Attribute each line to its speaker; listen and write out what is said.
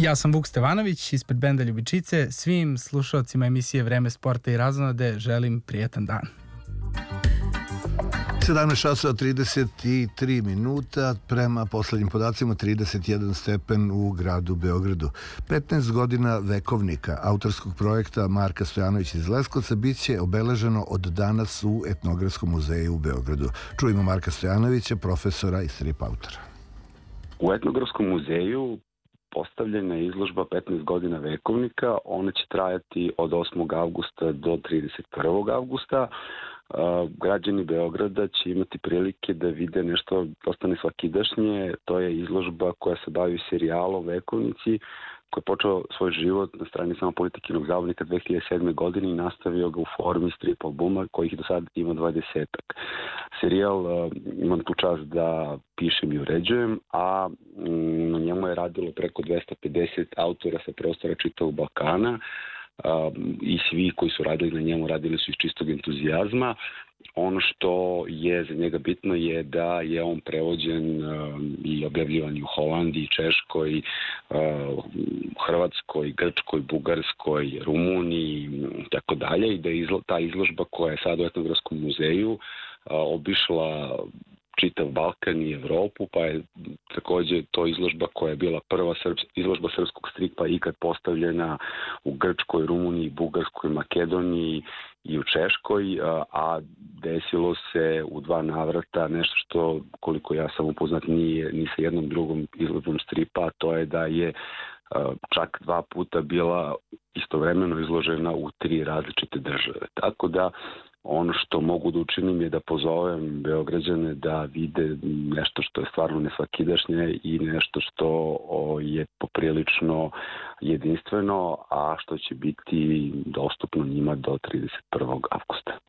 Speaker 1: Ja sam Vuk Stevanović ispred benda Ljubičice. Svim slušalcima emisije Vreme sporta i raznolade želim prijetan dan.
Speaker 2: 17 časova 33 minuta, prema poslednjim podacima 31 stepen u gradu Beogradu. 15 godina vekovnika autorskog projekta Marka Stojanovića iz Leskovca biće obeleženo od danas u Etnografskom muzeju u Beogradu. Čujemo Marka Stojanovića, profesora i strip autora.
Speaker 3: U Etnografskom muzeju postavljena je izložba 15 godina vekovnika. Ona će trajati od 8. avgusta do 31. avgusta. Građani Beograda će imati prilike da vide nešto dosta nesvakidašnje. To je izložba koja se bavi serijalom Vekovnici, koji je počeo svoj život na strani samo Politikinog zabavnika 2007. godine i nastavio ga u formi strip albuma kojih do sada ima 20-ak. Serijal imam tu čast da pišem i uređujem, a na njemu je radilo preko 250 autora sa prostora čitavog Balkana, i svi koji su radili na njemu radili su iz čistog entuzijazma. Ono što je za njega bitno je da je on prevođen i objavljivan u Holandiji, Češkoj, Hrvatskoj, Grčkoj, Bugarskoj, Rumuniji i tako dalje, i da je ta izložba koja je sad u Etnografskom muzeju obišla čitav Balkan i Evropu, pa je takođe to izložba koja je bila prva izložba srpskog stripa ikad postavljena u Grčkoj, Rumuniji, Bugarskoj, Makedoniji i u Češkoj, a desilo se u 2 navrata nešto što, koliko ja sam upoznat, nije ni sa jednom drugom izložbom stripa, a to je da je čak 2 puta bila istovremeno izložena u 3 različite države. Tako da ono što mogu da učinim je da pozovem Beograđane da vide nešto što je stvarno nesvakidašnje i nešto što je poprilično jedinstveno, a što će biti dostupno njima do 31. avgusta.